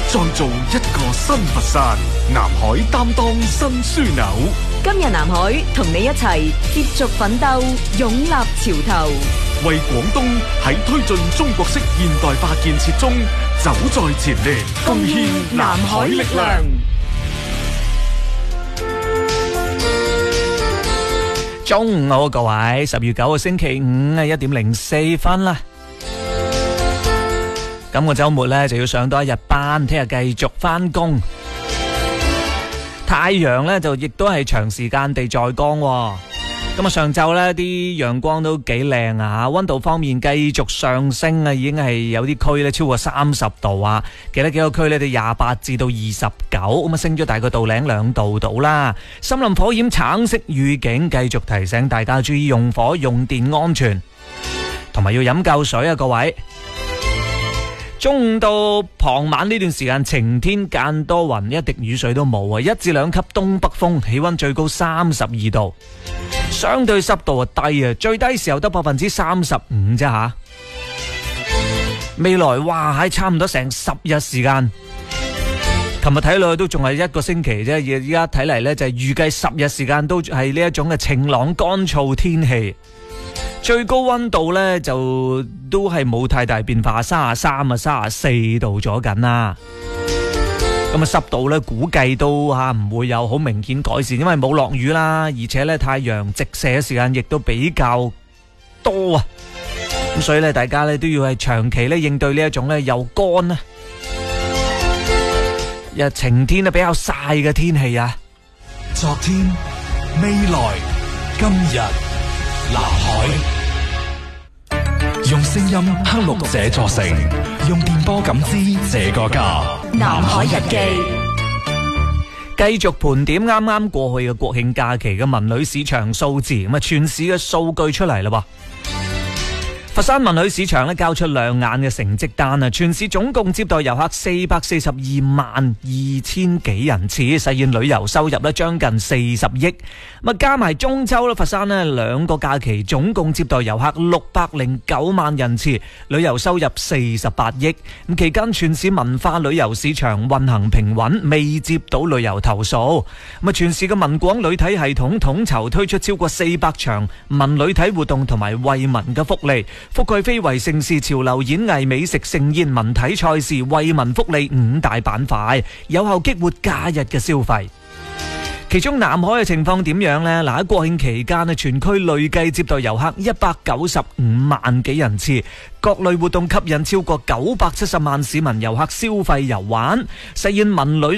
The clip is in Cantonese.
再造一個新佛山。南海擔當新樞紐， 今日南海同你一齊接續奮鬥，勇立潮頭， 為廣東喺推進中國式現代化建設中走在前列，貢獻南海力量。 中午好，各位，10月9號星期五1點04分啦。今個周末呢就要上多一日班，聽日繼續翻工。太陽呢就亦都係長時間地在光。咁啊，上晝呢啲陽光都幾靚啊，溫度方面繼續上升啊，已經係有啲區呢超過30度啊，幾個區呢都28至到29，咁啊升咗大概度零2度到啦。森林火險橙色預警，繼續提醒大家注意用火用電安全，同埋要飲夠水啊，各位。中午到傍晚呢段時間晴天間多雲，一滴雨水都冇啊，1至2級東北風，氣溫最高32度，相對濕度低啊，最低時候得35%啫吓。未來哇係差唔多成10日時間，琴日睇落去都仲係1個星期啫，而家睇嚟呢，就係預計10日時間都係呢一種嘅晴朗乾燥天氣。最高溫度呢就都係冇太大變化，33啊34度咗緊啦。咁啊濕度呢估計都唔會有好明顯改善，因為冇落雨啦，而且呢太陽直射嘅時間亦都比較多啊。咁所以呢大家呢都要係長期呢應對呢一種呢又乾啊又晴天呢比較曬嘅天氣啊。 昨天、未來、今日。南海用聲音刻錄這座城，用電波感知這個家。 南海日記繼續盤點啱啱過去嘅國慶假期嘅文旅市場數字，咁啊全市嘅數據出嚟啦。佛山文旅市場咧交出亮眼嘅成績單啊！全市總共接待遊客442萬2千幾人次，實現旅遊收入咧將近40億。咁加埋中秋咧，佛山咧2個假期總共接待遊客609萬人次，旅遊收入48億。咁期間全市文化旅遊市場運行平穩，未接到旅遊投訴。咁全市嘅文廣旅體系統統籌推出超過400場文旅體活動同埋惠民嘅福利。覆蓋非遺盛事、潮流演藝、美食盛宴、文體賽事、惠民福利5大板塊，有效激活假日嘅消費。其中南海嘅情況點樣呢？喺國慶期間全區累計接待遊客195萬幾人次，各類活動吸引超過970萬市民遊客消費遊玩，實現文旅